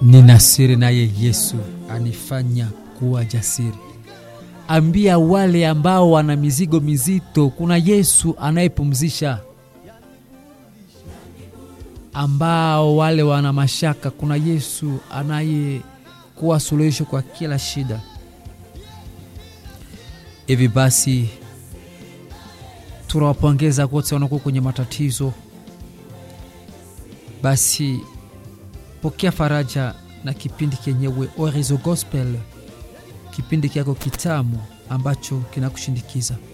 Nina siri naye Yesu anifanya kuwa jasiri. Ambia wale ambao wana mizigo mizito, kuna Yesu anayepumzisha. Ambao wale wana mashaka, kuna Yesu anayekuwa suluhisho kwa kila shida. Hivi basi tunawapongeza wote wanaokuwa kwenye matatizo. Basi pokea faraja na kipindi kenyewe Orizo Gospel, kipindi kyako kitamu ambacho kinakushindikiza.